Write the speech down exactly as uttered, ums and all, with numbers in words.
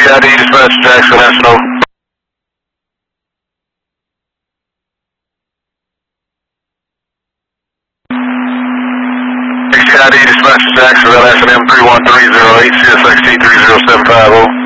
I D, dispatch Jackson National. X T I D, dispatch Jackson, S N M three one three zero eight, C S X T three zero seven five zero.